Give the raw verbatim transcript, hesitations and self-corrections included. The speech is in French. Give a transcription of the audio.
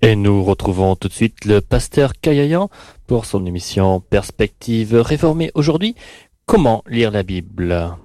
Et nous retrouvons tout de suite le pasteur Kayayan pour son émission Perspective réformée. Aujourd'hui, comment lire la Bible?